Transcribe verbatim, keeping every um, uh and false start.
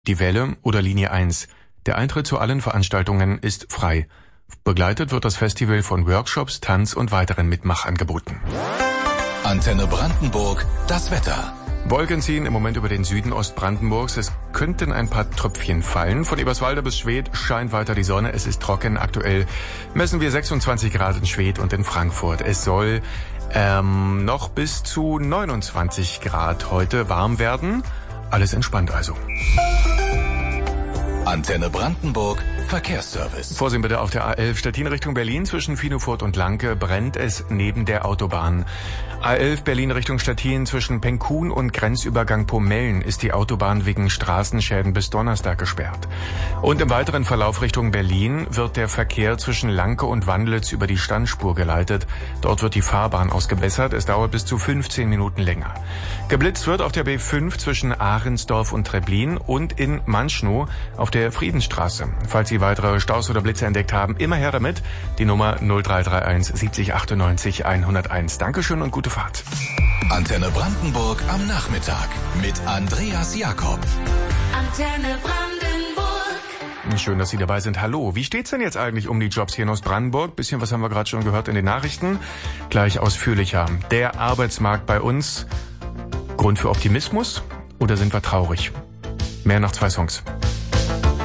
Die Welle oder Linie eins. Der Eintritt zu allen Veranstaltungen ist frei. Begleitet wird das Festival von Workshops, Tanz und weiteren Mitmachangeboten. Antenne Brandenburg, das Wetter. Wolken ziehen im Moment über den Süden Ostbrandenburgs. Es könnten ein paar Tröpfchen fallen. Von Eberswalde bis Schwedt scheint weiter die Sonne. Es ist trocken. Aktuell messen wir sechsundzwanzig Grad in Schwedt und in Frankfurt. Es soll ähm, noch bis zu neunundzwanzig Grad heute warm werden. Alles entspannt also. Antenne Brandenburg, Verkehrsservice. Vorsehen bitte auf der A elf Stettin Richtung Berlin zwischen Finofurt und Lanke brennt es neben der Autobahn. A elf Berlin Richtung Stettin zwischen Penkun und Grenzübergang Pomellen ist die Autobahn wegen Straßenschäden bis Donnerstag gesperrt. Und im weiteren Verlauf Richtung Berlin wird der Verkehr zwischen Lanke und Wandlitz über die Standspur geleitet. Dort wird die Fahrbahn ausgebessert. Es dauert bis zu fünfzehn Minuten länger. Geblitzt wird auf der B fünf zwischen Ahrensdorf und Treblin und in Manschnow auf der Friedensstraße. Falls Sie weitere Staus oder Blitze entdeckt haben, immer her damit. Die Nummer null drei drei eins siebzig achtundneunzig hunderteins. Dankeschön und gute Fahrt. Antenne Brandenburg am Nachmittag mit Andreas Jakob. Antenne Brandenburg. Schön, dass Sie dabei sind. Hallo, wie steht's denn jetzt eigentlich um die Jobs hier in Ostbrandenburg? Bisschen was haben wir gerade schon gehört in den Nachrichten. Gleich ausführlicher. Der Arbeitsmarkt bei uns. Grund für Optimismus oder sind wir traurig? Mehr nach zwei Songs.